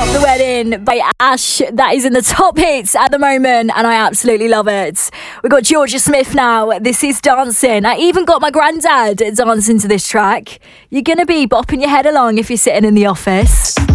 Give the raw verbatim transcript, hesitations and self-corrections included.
Love the Wedding by Ash. That is in the top hits at the moment, and I absolutely love it. We've got Georgia Smith now. This is Dancing. I even got my granddad dancing to this track. You're going to be bopping your head along if you're sitting in the office.